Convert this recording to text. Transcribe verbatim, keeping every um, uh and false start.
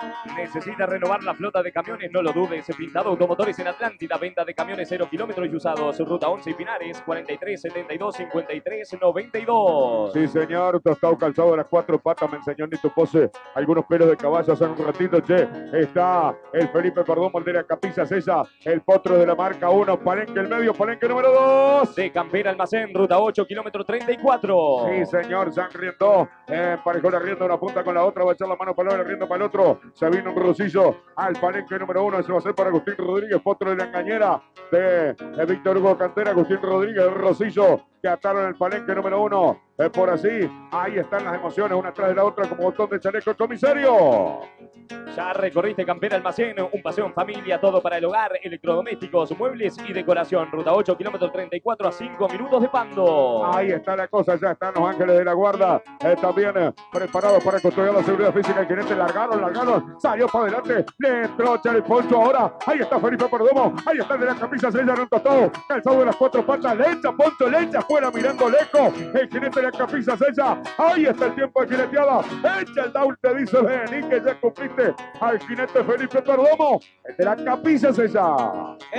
¿Necesita renovar la flota de camiones? No lo dudes. Pintado Automotores en Atlántida. Venta de camiones cero kilómetros y usados. Ruta once y Pinares. cuarenta y tres setenta y dos cincuenta y tres noventa y dos. Sí, señor. Tostado calzado de las cuatro patas. Me enseñó Nito Pose algunos pelos de caballo hace un ratito. Che, está el Felipe Perdomo, el de la Capilla Sella. El potro de la marca uno. Palenque el medio. Palenque número dos. De Campera Almacén. Ruta ocho, kilómetro treinta y cuatro. Sí, señor. San Riendo. Eh, parejó la rienda una punta con la otra. Va a echar la mano para la rienda para el otro. Se vino un rosillo al Palenque número uno. Ese va a ser para Agustín Rodríguez. Potro de la engañera de, de Víctor Hugo Cantera. Agustín Rodríguez, rosillo que ataron el Palenque número uno. Es por así. Ahí están las emociones, una tras de la otra, como botón de chaleco el comisario. Ya recorriste Campera Almacén, un paseo en familia, todo para el hogar, electrodomésticos, muebles y decoración. Ruta ocho, kilómetro treinta y cuatro a cinco minutos de Pando. Ahí está la cosa, ya están los ángeles de la guarda, eh, también eh, preparados para construir la seguridad física. El jinete largaron, largaron, salió para adelante, le entró el Poncho ahora. Ahí está Felipe Perdomo, ahí está el de la camisa sella, no tostado, calzado de las cuatro patas, le echa Poncho, le echa fuera mirando lejos. El jinete de la camisa sella, ahí está el tiempo de jineteada, echa el down, te dice vení que ya cumpliste al jinete Felipe Perdomo, el de la camisa sella.